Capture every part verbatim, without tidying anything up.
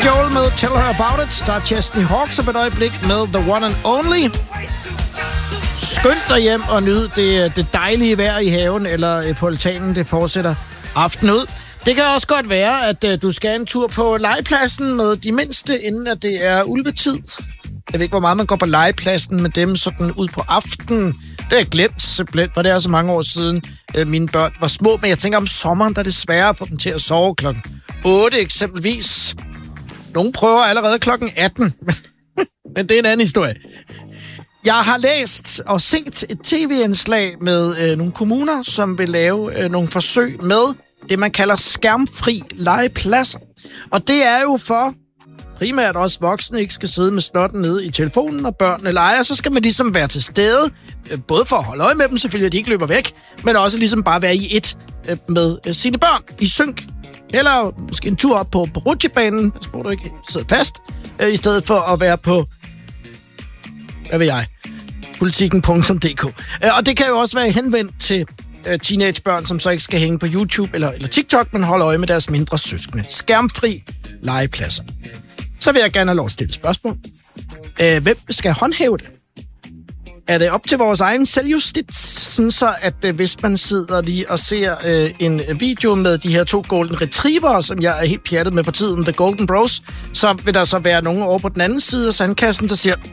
Joel med Tell Her About It. Der er Chesney Hawkes op et øjeblik med The One and Only. Skønt derhjem og nyd det, det dejlige vejr i haven eller på altanen. Det fortsætter aftenen ud. Det kan også godt være, at uh, du skal en tur på legepladsen med de mindste, inden at det er ulvetid. Jeg ved ikke, hvor meget man går på legepladsen med dem sådan ud på aftenen. Det har jeg glemt simpelthen, for det er så mange år siden, uh, mine børn var små. Men jeg tænker, om sommeren, der er det sværere at få dem til at sove klokken otte eksempelvis. Nogle prøver allerede klokken atten, men det er en anden historie. Jeg har læst og set et tv-indslag med øh, nogle kommuner, som vil lave øh, nogle forsøg med det, man kalder skærmfri legepladser. Og det er jo for primært også voksne ikke skal sidde med snotten nede i telefonen, og børnene leger. Så skal man ligesom være til stede, øh, både for at holde øje med dem, selvfølgelig, at de ikke løber væk, men også ligesom bare være i et øh, med øh, sine børn i synk. Eller måske en tur op på, på rutsjebanen, så du ikke sidder fast, øh, i stedet for at være på, hvad ved jeg, politikken punktum d k. Øh, og det kan jo også være henvendt til øh, teenagebørn, som så ikke skal hænge på YouTube eller, eller TikTok, men holde øje med deres mindre søskende. Skærmfri legepladser. Så vil jeg gerne have lov at stille spørgsmål. Øh, hvem skal håndhæve det? Er det op til vores egen selvjustits, sådan så at øh, hvis man sidder lige og ser øh, en video med de her to golden retrievere, som jeg er helt pjattet med for tiden, The Golden Bros, så vil der så være nogen over på den anden side af sandkassen, der siger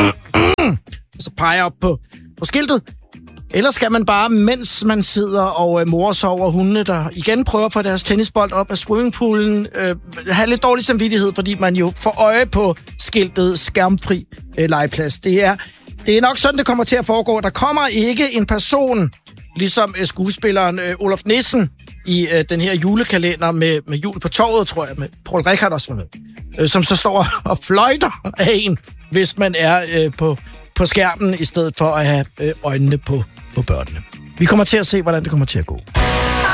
og så peger op på, på skiltet. Eller skal man bare, mens man sidder og øh, morer sig over hundene, der igen prøver at få deres tennisbold op af swimmingpoolen, øh, have lidt dårlig samvittighed, fordi man jo får øje på skiltet skærmfri øh, legeplads. Det er Det er nok sådan, det kommer til at foregå. Der kommer ikke en person, ligesom uh, skuespilleren uh, Olaf Nissen i uh, den her julekalender med, med jul på torvet, tror jeg, med Paul Rickard også var med, uh, som så står og fløjter af en, hvis man er uh, på, på skærmen, i stedet for at have uh, øjnene på, på børnene. Vi kommer til at se, hvordan det kommer til at gå.